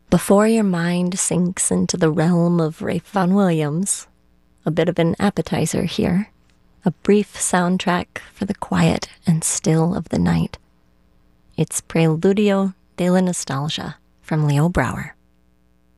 Before your mind sinks into the realm of Ralph Vaughan Williams, a bit of an appetizer here, a brief soundtrack for the quiet and still of the night. It's Preludio de la Nostalgia from Leo Brouwer.